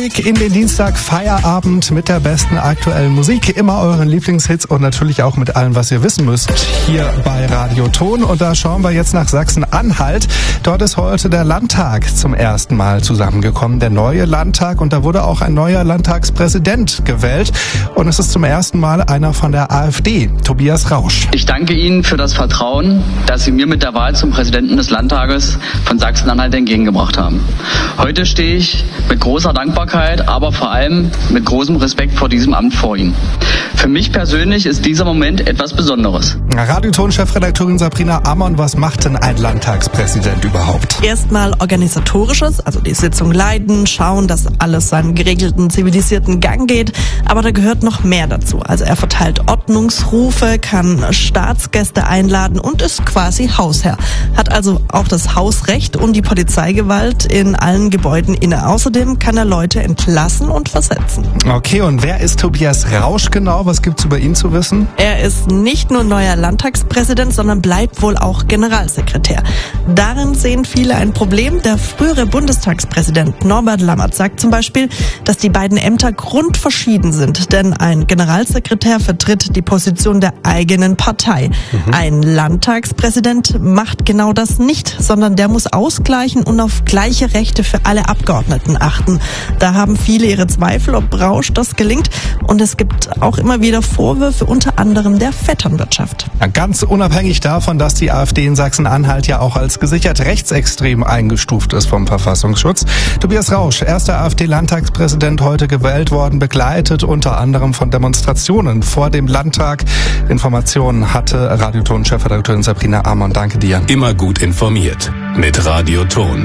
Einstieg in den Dienstag Feierabend mit der besten aktuellen Musik, immer euren Lieblingshits und natürlich auch mit allem, was ihr wissen müsst, hier bei Radio Ton. Und da schauen wir jetzt nach Sachsen-Anhalt. Dort ist heute der Landtag zum ersten Mal zusammengekommen, der neue Landtag, und da wurde auch ein neuer Landtagspräsident gewählt. Und es ist zum ersten Mal einer von der AfD, Tobias Rausch. Ich danke Ihnen für das Vertrauen, das Sie mir mit der Wahl zum Präsidenten des Landtages von Sachsen-Anhalt entgegengebracht haben. Heute stehe ich mit großer Dankbarkeit, aber vor allem mit großem Respekt vor diesem Amt vor Ihnen. Für mich persönlich ist dieser Moment etwas Besonderes. Radio-Ton-Chefredakteurin Sabrina Amon, was macht denn ein Landtagspräsident überhaupt? Erstmal Organisatorisches, also die Sitzung leiten, schauen, dass alles seinen geregelten, zivilisierten Gang geht. Aber da gehört noch mehr dazu. Also er verteilt Ordnungsrufe, kann Staatsgäste einladen und ist quasi Hausherr. Hat also auch das Hausrecht und die Polizeigewalt in allen Gebäuden inne. Außerdem kann er Leute entlassen und versetzen. Okay, und wer ist Tobias Rausch genau? Was gibt's über ihn zu wissen? Er ist nicht nur neuer Landtagspräsident, sondern bleibt wohl auch Generalsekretär. Darin sehen viele ein Problem. Der frühere Bundestagspräsident Norbert Lammert sagt zum Beispiel, dass die beiden Ämter grundverschieden sind, denn ein Generalsekretär vertritt die Position der eigenen Partei. Ein Landtagspräsident macht genau das nicht, sondern der muss ausgleichen und auf gleiche Rechte für alle Abgeordneten achten. Da haben viele ihre Zweifel, ob Rausch das gelingt, und es gibt auch immer wieder Vorwürfe, unter anderem der Vetternwirtschaft. Ja, ganz unabhängig davon, dass die AfD in Sachsen-Anhalt ja auch als gesichert rechtsextrem eingestuft ist vom Verfassungsschutz. Tobias Rausch, erster AfD-Landtagspräsident, heute gewählt worden, begleitet unter anderem von Demonstrationen vor dem Landtag. Informationen hatte Radio-Ton-Chefredakteurin Sabrina Amon. Danke dir. Immer gut informiert mit Radio Ton.